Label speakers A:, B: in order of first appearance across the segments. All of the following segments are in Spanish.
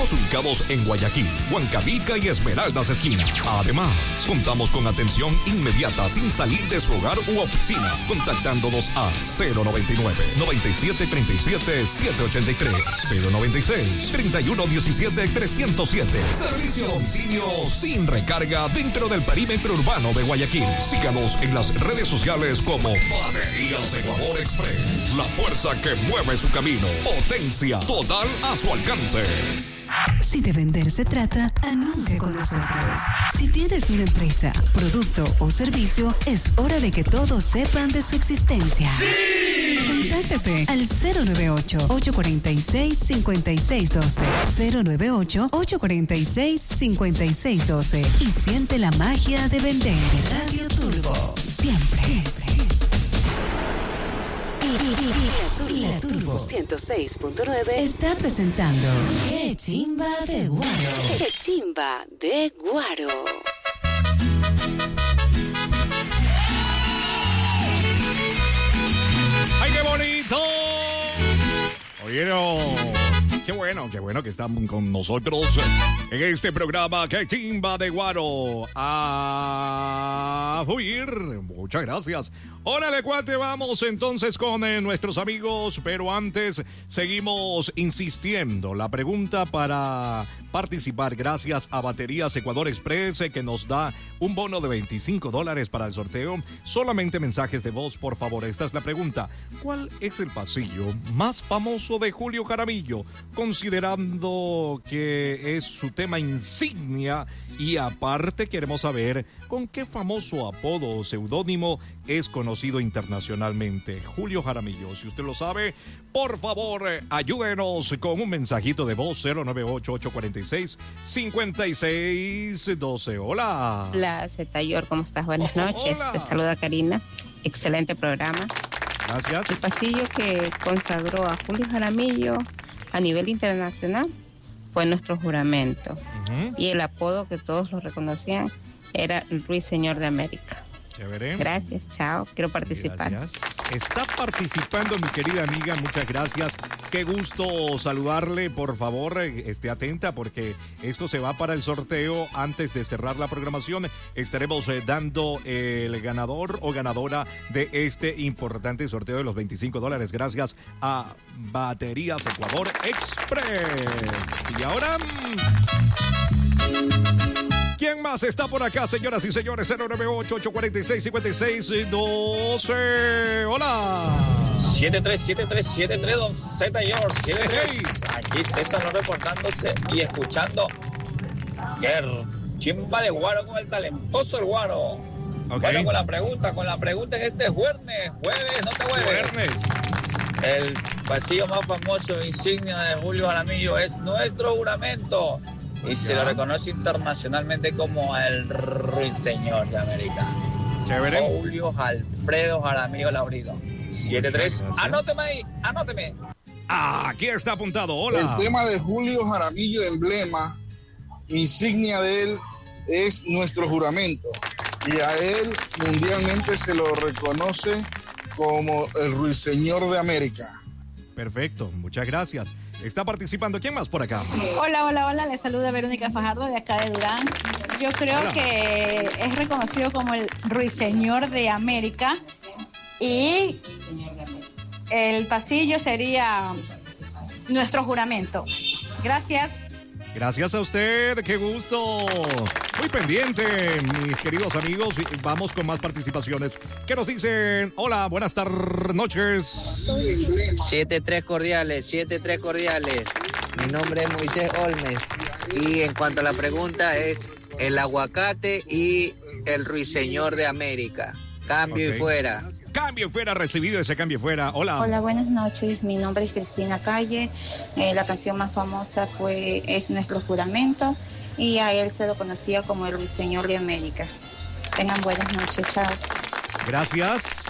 A: Estamos ubicados en Guayaquil, Huancavelica y Esmeraldas Esquina. Además, contamos con atención inmediata sin salir de su hogar u oficina, contactándonos a 099-9737-783, 096-3117-307. Servicio a domicilio sin recarga dentro del perímetro urbano de Guayaquil. Síganos en las redes sociales como Baterías Ecuador Express. La fuerza que mueve su camino. Potencia total a su alcance.
B: Si de vender se trata, anuncia con nosotros. Si tienes una empresa, producto o servicio, es hora de que todos sepan de su existencia. ¡Sí! Contáctate al 098-846-5612. 098-846-5612. Y siente la magia de vender. Radio Turbo. Siempre. La Turbo 106.9 está presentando ¡Qué chimba de Guaro! ¡Qué chimba de Guaro!
A: ¡Ay, qué bonito! Oyeron, qué bueno que están con nosotros en este programa ¡Qué chimba de Guaro! A huir. Muchas gracias. Órale, cuate, vamos entonces con nuestros amigos, pero antes seguimos insistiendo. La pregunta para participar, gracias a Baterías Ecuador Express, que nos da un bono de $25 para el sorteo. Solamente mensajes de voz, por favor. Esta es la pregunta. ¿Cuál es el pasillo más famoso de Julio Jaramillo? Considerando que es su tema insignia y aparte queremos saber con qué famoso apodo o seudónimo es conocido internacionalmente Julio Jaramillo. Si usted lo sabe, por favor, ayúdenos con un mensajito de voz 098-846-5612. Hola.
C: Hola, Zetayor, ¿cómo estás? Buenas noches.
A: Hola.
C: Te saluda Karina. Excelente programa.
A: Gracias.
C: El pasillo que consagró a Julio Jaramillo a nivel internacional fue nuestro juramento. Uh-huh. Y el apodo que todos lo reconocían era el Ruiseñor de América.
A: Chévere.
C: Gracias, chao. Quiero participar.
A: Gracias. Está participando mi querida amiga, muchas gracias. Qué gusto saludarle, por favor, esté atenta porque esto se va para el sorteo. Antes de cerrar la programación, estaremos dando el ganador o ganadora de este importante sorteo de los $25. Gracias a Baterías Ecuador Express. Y ahora... ¿quién más está por acá, señoras y señores? 098-846-5612. Hola.
D: 737372 Zetayor 73. Aquí César no reportándose y escuchando. Qué chimba de Guaro con el talentoso el Guaro. Okay. Bueno, con la pregunta en este jueves, no te jueves.
A: Viernes.
D: El pasillo más famoso e insignia de Julio Jaramillo es nuestro juramento. Y se lo reconoce internacionalmente como el Ruiseñor de América.
A: Chévere.
D: Julio Alfredo Jaramillo Laurido. 73. Anóteme.
A: Aquí está apuntado. Hola.
E: El tema de Julio Jaramillo, emblema, insignia de él, es nuestro juramento. Y a él mundialmente se lo reconoce como el Ruiseñor de América.
A: Perfecto, muchas gracias. Está participando. ¿Quién más por acá?
F: Hola. Le saluda Verónica Fajardo de acá de Durán. Yo creo que es reconocido como el Ruiseñor de América y el pasillo sería nuestro juramento. Gracias.
A: Gracias a usted, qué gusto. Muy pendiente, mis queridos amigos. Vamos con más participaciones. ¿Qué nos dicen? Hola, buenas noches.
G: 7-3 cordiales. Mi nombre es Moisés Olmes. Y en cuanto a la pregunta es el aguacate y el Ruiseñor de América. Cambio y fuera.
A: Cambio fuera, recibido ese cambio fuera. Hola.
H: Hola, buenas noches. Mi nombre es Cristina Calle. La canción más famosa es Nuestro Juramento y a él se lo conocía como el Ruiseñor de América. Tengan buenas noches, chao.
A: Gracias.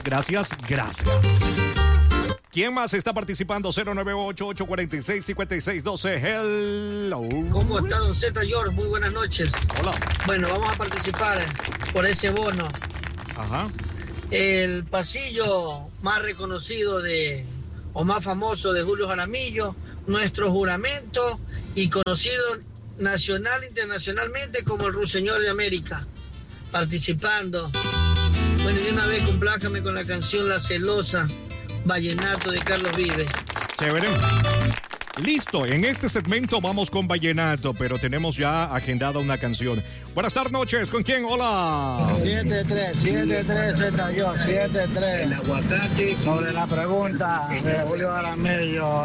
A: ¿Quién más está participando? 098-846-5612. Hello.
I: ¿Cómo está, don Zetayor? Muy buenas noches.
A: Hola.
I: Bueno, vamos a participar por ese bono.
A: Ajá.
I: El pasillo más reconocido o más famoso de Julio Jaramillo, nuestro juramento, y conocido nacional e internacionalmente como el Ruiseñor de América, participando. Bueno, de una vez complájame con la canción La Celosa, Vallenato de Carlos Vives.
A: Chévere. Listo, en este segmento vamos con vallenato, pero tenemos ya agendada una canción. Buenas tardes, noches, ¿con quién? Hola.
J: 7-3, yo, 7-3.
G: El aguacate.
J: Sobre la pregunta de Julio Jaramillo,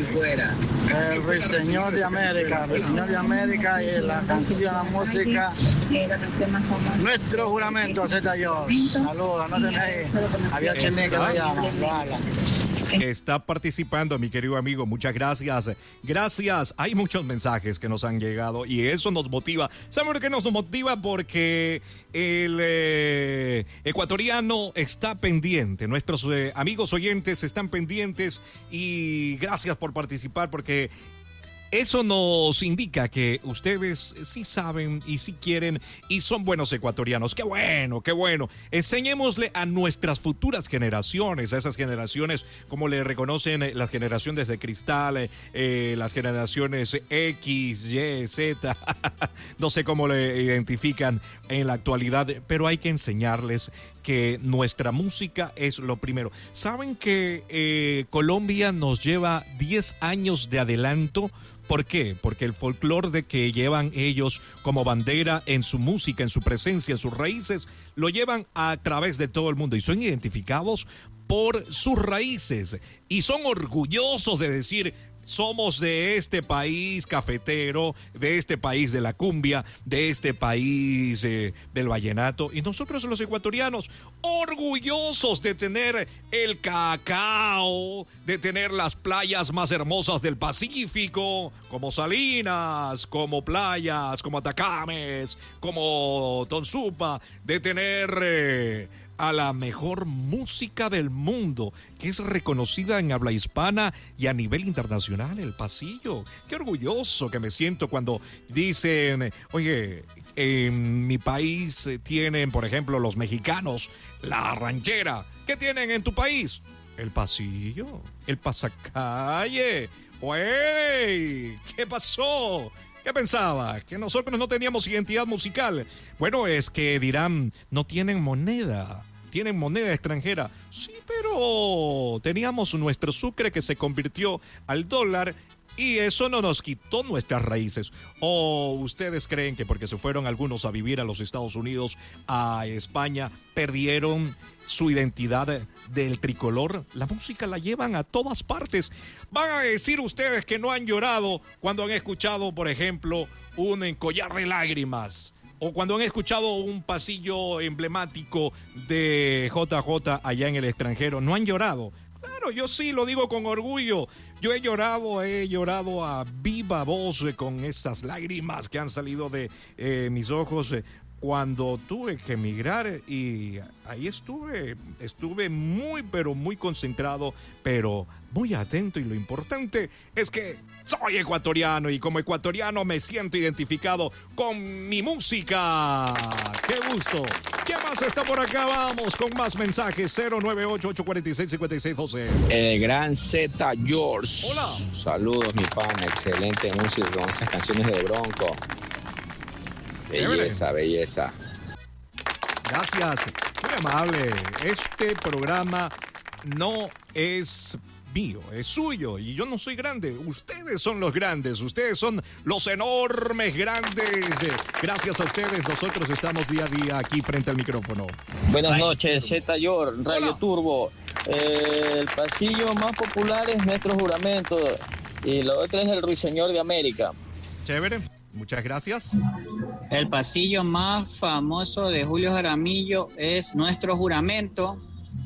J: el Ruiseñor de América, y la canción, la música,
H: la canción más famosa.
J: Nuestro Juramento, yo. Saludos, no tenéis ahí. Había Chené que se llama.
A: Está participando, mi querido amigo. Muchas gracias. Gracias. Hay muchos mensajes que nos han llegado y eso nos motiva. ¿Saben por qué nos motiva? Porque el ecuatoriano está pendiente. Nuestros amigos oyentes están pendientes y gracias por participar porque eso nos indica que ustedes sí saben y sí quieren y son buenos ecuatorianos. ¡Qué bueno, qué bueno! Enseñémosle a nuestras futuras generaciones, a esas generaciones, como le reconocen las generaciones de cristal, las generaciones X, Y, Z, no sé cómo le identifican en la actualidad, pero hay que enseñarles que nuestra música es lo primero. ¿Saben que Colombia nos lleva 10 años de adelanto? ¿Por qué? Porque el folclore de que llevan ellos como bandera en su música, en su presencia, en sus raíces, lo llevan a través de todo el mundo y son identificados por sus raíces y son orgullosos de decir: somos de este país cafetero, de este país de la cumbia, de este país del vallenato. Y nosotros los ecuatorianos, orgullosos de tener el cacao, de tener las playas más hermosas del Pacífico, como Salinas, como playas, como Atacames, como Tonsupa, de tener a la mejor música del mundo, que es reconocida en habla hispana y a nivel internacional, el Pasillo. Qué orgulloso que me siento cuando dicen: oye, en mi país tienen, por ejemplo, los mexicanos, la ranchera. ¿Qué tienen en tu país? El Pasillo, el pasacalle. ¡Wey! ¿Qué pasó? ¿Qué pensaba? ¿Que nosotros no teníamos identidad musical? Bueno, es que dirán, no tienen moneda. Tienen moneda extranjera. Sí, pero teníamos nuestro sucre que se convirtió al dólar y eso no nos quitó nuestras raíces. ¿O ustedes creen que porque se fueron algunos a vivir a los Estados Unidos, a España, perdieron su identidad del tricolor? La música la llevan a todas partes. Van a decir ustedes que no han llorado cuando han escuchado, por ejemplo, un collar de lágrimas. O cuando han escuchado un pasillo emblemático de JJ allá en el extranjero. No han llorado. Claro, yo sí lo digo con orgullo. Yo he llorado a viva voz con esas lágrimas que han salido de mis ojos cuando tuve que emigrar y ahí estuve muy pero muy concentrado, pero muy atento, y lo importante es que soy ecuatoriano y como ecuatoriano me siento identificado con mi música. ¡Qué gusto! ¿Quién más está por acá? Vamos con más mensajes. 098-846-5612.
K: El gran Z George.
A: Hola.
K: Saludos, mi pana. Excelente música con esas canciones de Bronco. Belleza, belleza.
A: Gracias, muy amable. Este programa no es mío, es suyo y yo no soy grande. Ustedes son los grandes, ustedes son los enormes grandes. Gracias a ustedes, nosotros estamos día a día aquí frente al micrófono.
L: Buenas noches, Z York, Radio
A: Hola.
L: Turbo. El pasillo más popular es Nuestro Juramento y lo otro es el Ruiseñor de América.
A: Chévere. Muchas gracias.
M: El pasillo más famoso de Julio Jaramillo es Nuestro Juramento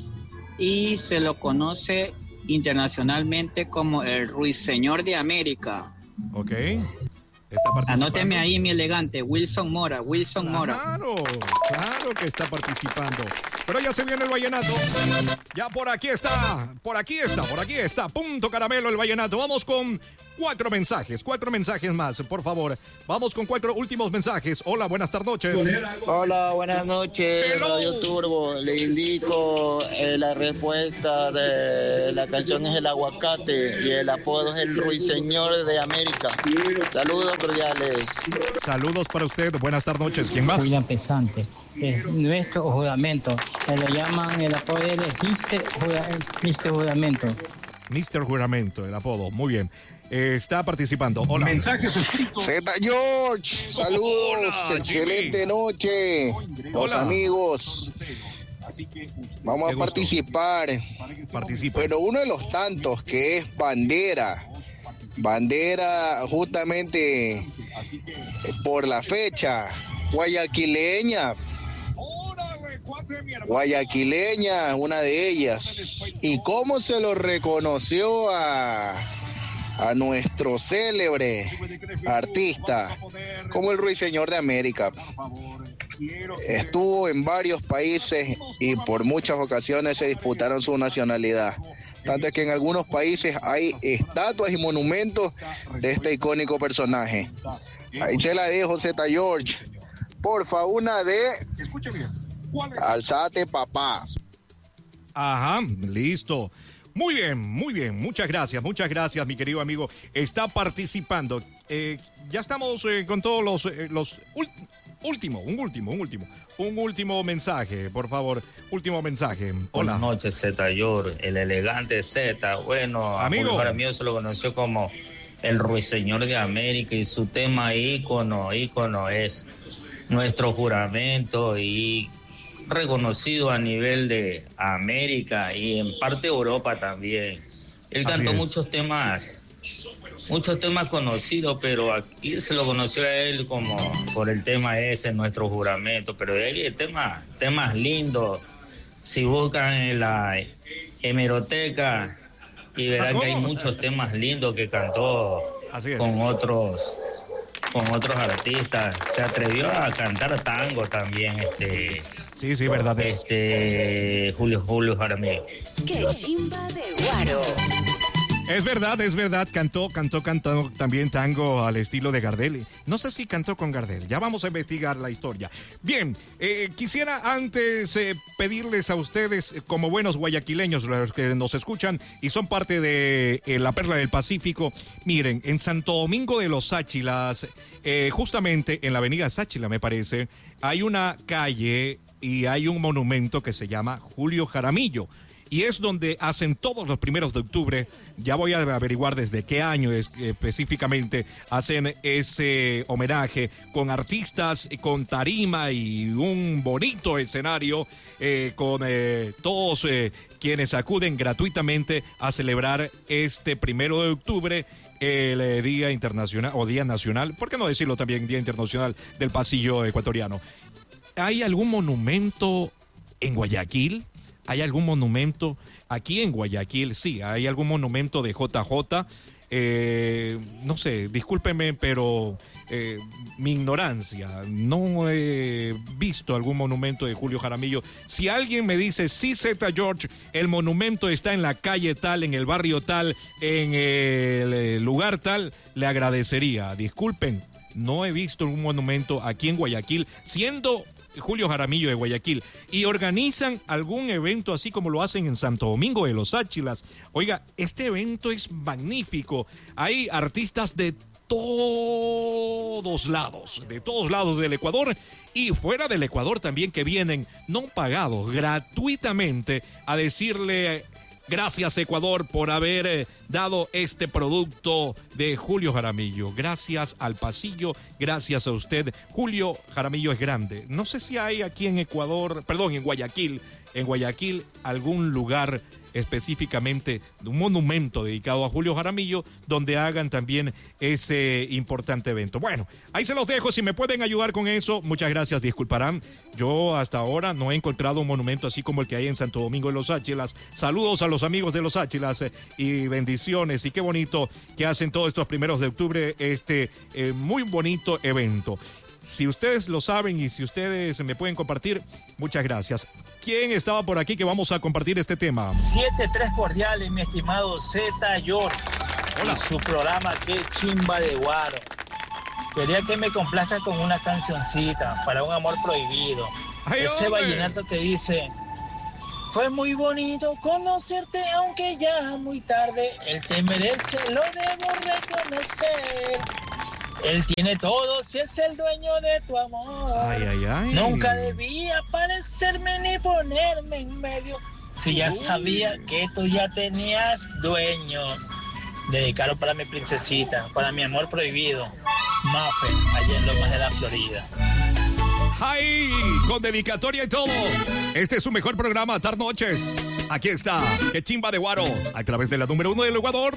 M: y se lo conoce internacionalmente como el Ruiseñor de América.
A: Ok. está participando.
M: Anóteme ahí, mi elegante, Wilson Mora.
A: Claro que está participando. Pero ya se viene el vallenato. Ya por aquí está. Punto caramelo el vallenato. Vamos con 4 mensajes más, por favor. Vamos con 4 últimos mensajes. Hola, buenas noches.
L: Hola, buenas noches,
A: Hello.
L: Radio Turbo. Le indico la respuesta de la canción es El Aguacate y el apodo es el Ruiseñor de América. Saludos cordiales.
A: Saludos para usted. Buenas noches. ¿Quién más?
N: William Pesante. Es nuestro juramento. Lo llaman, el apodo de Mr. Juramento.
A: Mr. Juramento, el apodo. Muy bien. Está participando. Hola.
O: Mensajes escritos.
P: Zeta George, saludos.
A: Hola,
P: excelente noche. Los
A: Hola.
P: amigos. Vamos a participar.
A: Participa.
P: Pero uno de los tantos que es bandera. Bandera justamente por la fecha. Guayaquileña, una de ellas. ¿Y cómo se lo reconoció a nuestro célebre artista como el Ruiseñor de América? Estuvo en varios países y por muchas ocasiones se disputaron su nacionalidad. Tanto es que en algunos países hay estatuas y monumentos de este icónico personaje. Ahí se la dejo, Zeta George. Porfa, una de Alzate, papá.
A: Ajá, listo. Muy bien. Muchas gracias, mi querido amigo. Está participando. Ya estamos con todos los un último mensaje, por favor. Último mensaje. Hola.
Q: Buenas noches, Zeta George, el elegante Zeta. Bueno,
A: amigo,
Q: para mí se lo conoció como el Ruiseñor de América y su tema ícono es nuestro juramento y reconocido a nivel de América y en parte Europa también. Él cantó muchos temas conocidos, pero aquí se lo conoció a él como por el tema ese, nuestro juramento, pero hay temas lindos. Si buscan en la hemeroteca y verán que hay muchos temas lindos que cantó con otros artistas. Se atrevió a cantar tango también,
A: Sí, verdad es.
Q: Julio Jaramillo.
B: ¡Qué chimba de guaro!
A: Es verdad, cantó también tango al estilo de Gardel. No sé si cantó con Gardel, ya vamos a investigar la historia. Bien, quisiera antes pedirles a ustedes, como buenos guayaquileños, los que nos escuchan y son parte de la Perla del Pacífico, miren, en Santo Domingo de los Sáchilas, justamente en la avenida Sáchila, me parece, hay una calle y hay un monumento que se llama Julio Jaramillo. Y es donde hacen todos los primeros de octubre, ya voy a averiguar desde qué año específicamente hacen ese homenaje con artistas, con tarima y un bonito escenario con todos quienes acuden gratuitamente a celebrar este 1 de octubre, el Día Internacional o Día Nacional, ¿por qué no decirlo también Día Internacional del Pasillo Ecuatoriano? ¿Hay algún monumento en Guayaquil? ¿Hay algún monumento aquí en Guayaquil? Sí, hay algún monumento de JJ. No sé, discúlpeme, pero mi ignorancia, no he visto algún monumento de Julio Jaramillo. Si alguien me dice, sí, Zeta George, el monumento está en la calle tal, en el barrio tal, en el lugar tal, le agradecería. Disculpen, no he visto un monumento aquí en Guayaquil, siendo Julio Jaramillo de Guayaquil, y organizan algún evento así como lo hacen en Santo Domingo de los Sáchilas. Oiga, este evento es magnífico. Hay artistas de todos lados del Ecuador y fuera del Ecuador también, que vienen no pagados, gratuitamente, a decirle: gracias, Ecuador, por haber dado este producto de Julio Jaramillo. Gracias al pasillo, gracias a usted. Julio Jaramillo es grande. No sé si hay aquí en Guayaquil, en Guayaquil algún lugar específicamente, un monumento dedicado a Julio Jaramillo, donde hagan también ese importante evento. Bueno, ahí se los dejo, si me pueden ayudar con eso, muchas gracias. Disculparán, yo hasta ahora no he encontrado un monumento así como el que hay en Santo Domingo de los Áchilas. Saludos a los amigos de los Áchilas y bendiciones, y qué bonito que hacen todos estos primeros de octubre este muy bonito evento. Si ustedes lo saben y si ustedes me pueden compartir, muchas gracias. ¿Quién estaba por aquí que vamos a compartir este tema?
O: 7-3 cordiales, mi estimado Z York. Hola. Y su programa, Qué Chimba de Guaro. Quería que me complazca con una cancioncita para un amor prohibido. Ay, ese hombre. Vallenato que dice: fue muy bonito conocerte, aunque ya muy tarde. Él te merece, lo debo reconocer. Él tiene todo, si es el dueño de tu amor. Ay, ay, ay. Nunca debía aparecerme ni ponerme en medio, si ya sabía que tú ya tenías dueño. Dedicado para mi princesita, para mi amor prohibido, Mafe, allá en Lomas de la Florida.
A: ¡Ay! Con dedicatoria y todo. Este es su mejor programa, Tarde Noches. Aquí está, Qué Chimba de Guaro, a través de la número 1 del Ecuador.